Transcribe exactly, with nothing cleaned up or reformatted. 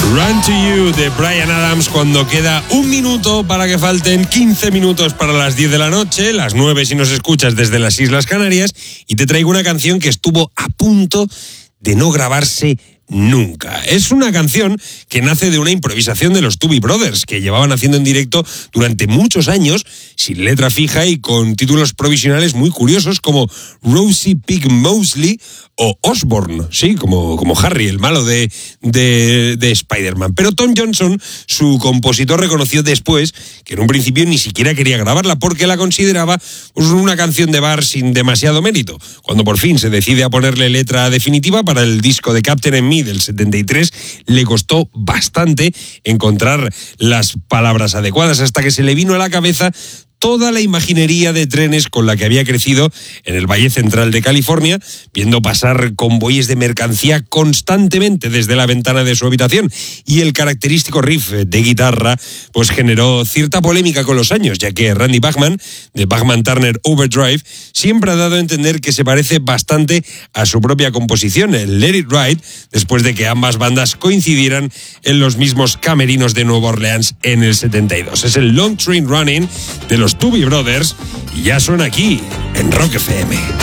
Run to You de Bryan Adams, cuando queda un minuto para que falten quince minutos para las diez de la noche, las nueve si nos escuchas desde las Islas Canarias, y te traigo una canción que estuvo a punto de no grabarse nunca. Es una canción que nace de una improvisación de los Doobie Brothers, que llevaban haciendo en directo durante muchos años, sin letra fija y con títulos provisionales muy curiosos como Rosie Pig Mosley o Osborn, sí, como, como Harry, el malo de, de, de Spider-Man. Pero Tom Johnson, su compositor, reconoció después que en un principio ni siquiera quería grabarla porque la consideraba pues, una canción de bar sin demasiado mérito. Cuando por fin se decide a ponerle letra definitiva para el disco de Captain and Me del setenta y tres, le costó bastante encontrar las palabras adecuadas hasta que se le vino a la cabeza toda la imaginería de trenes con la que había crecido en el Valle Central de California, viendo pasar convoyes de mercancía constantemente desde la ventana de su habitación. Y el característico riff de guitarra pues generó cierta polémica con los años, ya que Randy Bachman, de Bachman Turner Overdrive, siempre ha dado a entender que se parece bastante a su propia composición, el Let It Ride, después de que ambas bandas coincidieran en los mismos camerinos de Nueva Orleans en el setenta y dos. Es el Long Train Running de los Doobie Brothers y ya suena aquí en Rock F M.